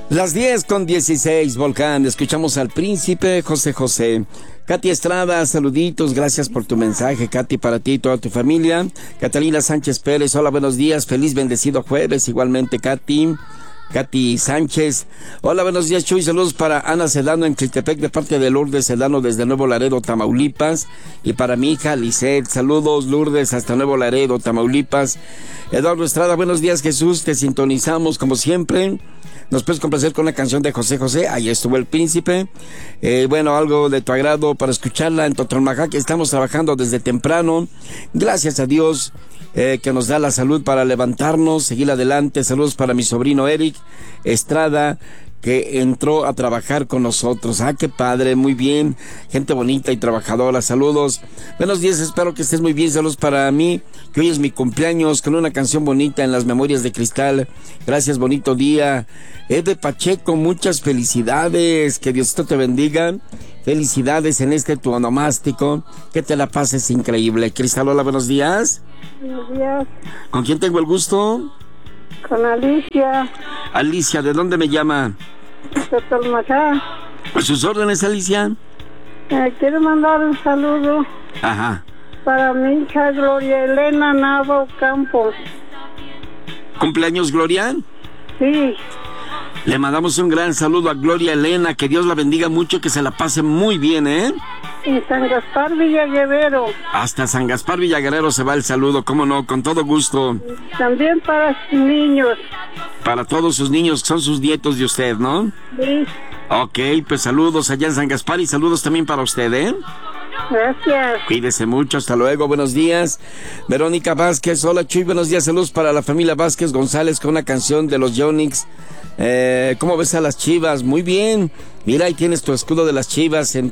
Las 10:16, Volcán. Escuchamos al príncipe José José. Katy Estrada, saluditos, gracias por tu mensaje, Katy, para ti y toda tu familia. Catalina Sánchez Pérez, hola, buenos días, feliz bendecido jueves, igualmente Katy Sánchez. Hola, buenos días, Chuy. Saludos para Ana Sedano en Clitepec de parte de Lourdes Sedano desde Nuevo Laredo, Tamaulipas. Y para mi hija Lisette. Saludos, Lourdes, hasta Nuevo Laredo, Tamaulipas. Eduardo Estrada, buenos días, Jesús. Te sintonizamos como siempre. Nos puedes complacer con una canción de José José. Ahí estuvo el príncipe. Bueno, algo de tu agrado para escucharla en Totonmajac. Estamos trabajando desde temprano. Gracias a Dios. Que nos da la salud para levantarnos, seguir adelante. Saludos para mi sobrino Eric Estrada, que entró a trabajar con nosotros. Qué padre, muy bien, gente bonita y trabajadora. Saludos, buenos días, espero que estés muy bien. Saludos para mí, que hoy es mi cumpleaños, con una canción bonita en las memorias de cristal. Gracias, bonito día. Ede Pacheco, muchas felicidades, que Diosito te bendiga. Felicidades en tu onomástico, que te la pases increíble. Cristal, hola, buenos días. Buenos días. ¿Con quién tengo el gusto? Con Alicia. Alicia, ¿de dónde me llama? De Totonmajac. ¿A sus órdenes, Alicia? Quiero mandar un saludo. Ajá. Para mi hija Gloria Elena Nava Ocampo. ¿Cumpleaños, Gloria? Sí. Le mandamos un gran saludo a Gloria Elena, que Dios la bendiga mucho, que se la pase muy bien, ¿eh? En San Gaspar Villaguerrero. Hasta San Gaspar Villaguerrero se va el saludo, cómo no, con todo gusto. También para sus niños. Para todos sus niños, que son sus nietos de usted, ¿no? Sí. Ok, pues saludos allá en San Gaspar y saludos también para usted, ¿eh? Gracias. Cuídese mucho, hasta luego, buenos días. Verónica Vázquez, hola Chuy, buenos días, saludos para la familia Vázquez González con una canción de los Yonix. ¿Cómo ves a las Chivas? Muy bien, mira, ahí tienes tu escudo de las Chivas en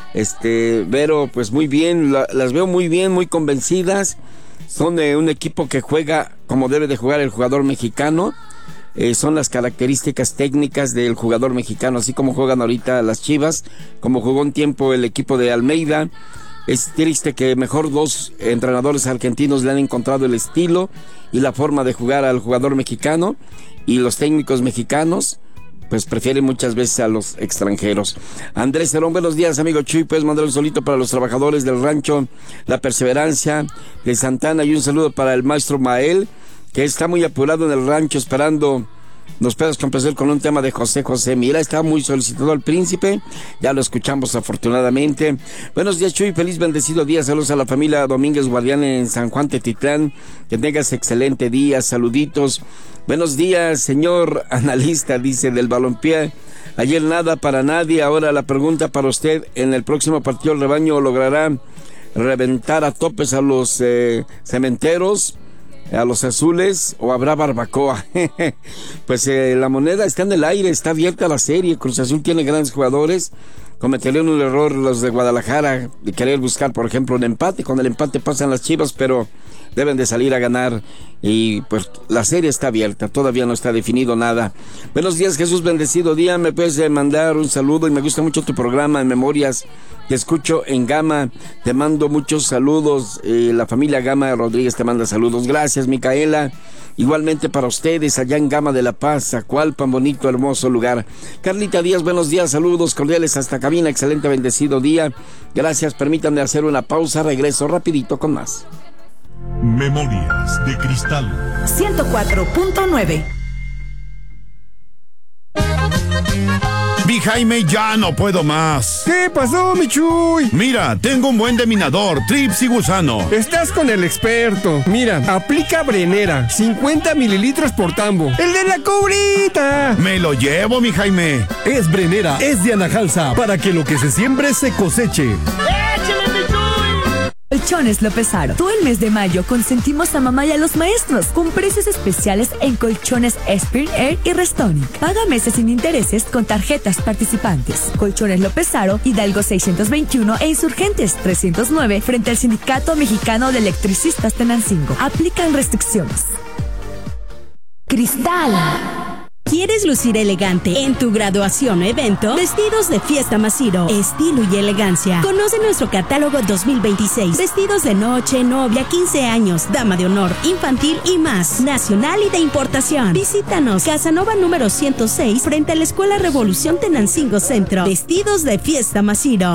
Vero, pues muy bien, las veo muy bien, muy convencidas. Son de un equipo que juega como debe de jugar el jugador mexicano. Son las características técnicas del jugador mexicano, así como juegan ahorita las Chivas, como jugó un tiempo el equipo de Almeida. Es triste que mejor dos entrenadores argentinos le han encontrado el estilo y la forma de jugar al jugador mexicano, y los técnicos mexicanos pues prefieren muchas veces a los extranjeros. Andrés Cerón, buenos días, amigo Chuy. Puedes mandar un solito para los trabajadores del rancho La Perseverancia de Santana, y un saludo para el maestro Mael, que está muy apurado en el rancho esperando nos puedas complacer con un tema de José José. Mira, está muy solicitado al príncipe, ya lo escuchamos afortunadamente. Buenos días, Chuy, feliz bendecido día. Saludos a la familia Domínguez Guardián en San Juan Tetitlán, que tengas excelente día, saluditos. Buenos días, señor analista, dice, del balompié. Ayer nada para nadie, ahora la pregunta para usted: en el próximo partido el rebaño logrará reventar a topes a los cementeros, a los azules, o habrá barbacoa. Pues la moneda está en el aire, está abierta la serie. Cruz Azul tiene grandes jugadores. Cometerían un error los de Guadalajara de querer buscar, por ejemplo, un empate. Con el empate pasan las Chivas, pero deben de salir a ganar, y pues la serie está abierta, todavía no está definido nada. Buenos días, Jesús, bendecido día. Me puedes mandar un saludo, y me gusta mucho tu programa en Memorias, te escucho en Gama, te mando muchos saludos. La familia Gama Rodríguez te manda saludos. Gracias, Micaela. Igualmente para ustedes allá en Gama de La Paz, Zacualpan, bonito, hermoso lugar. Carlita Díaz, buenos días, saludos cordiales hasta cabina, excelente, bendecido día. Gracias, permítanme hacer una pausa, regreso rapidito con más. Memorias de Cristal 104.9. Vi, Jaime, ya no puedo más. ¿Qué pasó, mi Chuy? Mira, tengo un buen deminador, Trips y Gusano. Estás con el experto. Mira, aplica Brenera, 50 mililitros por tambo. ¡El de la cubrita! Me lo llevo, mi Jaime. Es Brenera, es de Anajalsa, para que lo que se siembre se coseche. Colchones López-Aro. Todo el mes de mayo consentimos a mamá y a los maestros con precios especiales en colchones Spirit Air y Restonic. Paga meses sin intereses con tarjetas participantes. Colchones López-Aro, Hidalgo 621 e Insurgentes 309 frente al Sindicato Mexicano de Electricistas Tenancingo. Aplican restricciones. Cristal ¿Quieres lucir elegante en tu graduación o evento? Vestidos de Fiesta Masiro, estilo y elegancia. Conoce nuestro catálogo 2026. Vestidos de noche, novia, 15 años, dama de honor, infantil y más. Nacional y de importación. Visítanos, Casanova número 106, frente a la Escuela Revolución Tenancingo Centro. Vestidos de Fiesta Masiro,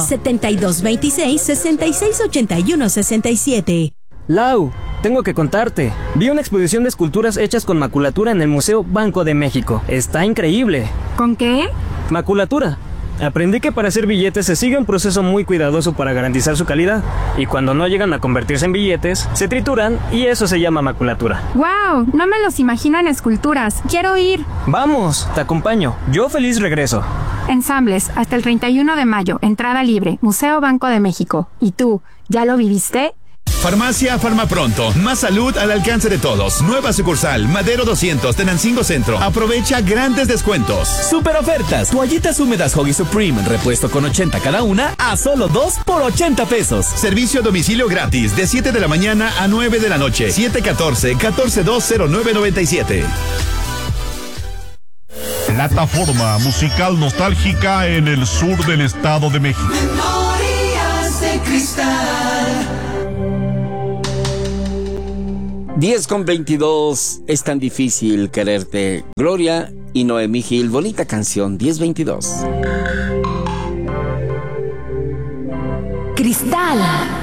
7226-6681-67. Lau, tengo que contarte. Vi una exposición de esculturas hechas con maculatura en el Museo Banco de México. Está increíble. ¿Con qué? Maculatura. Aprendí que para hacer billetes se sigue un proceso muy cuidadoso para garantizar su calidad. Y cuando no llegan a convertirse en billetes, se trituran y eso se llama maculatura. ¡Wow! No me los imagino en esculturas. ¡Quiero ir! Vamos, te acompaño. Yo feliz regreso. Ensambles, hasta el 31 de mayo. Entrada libre. Museo Banco de México. ¿Y tú, ya lo viviste? Farmacia Farmapronto, más salud al alcance de todos. Nueva sucursal, Madero 200, Tenancingo Centro. Aprovecha grandes descuentos. Super ofertas, toallitas húmedas Huggy Supreme, repuesto con 80 cada una, a solo 2 por 80 pesos. Servicio a domicilio gratis, de 7 de la mañana a 9 de la noche. 714-1420997. Plataforma musical nostálgica en el sur del Estado de México. Memorias de cristal. 10:22, es tan difícil quererte. Gloria y Noemí Gil, bonita canción, 10:22. Cristal.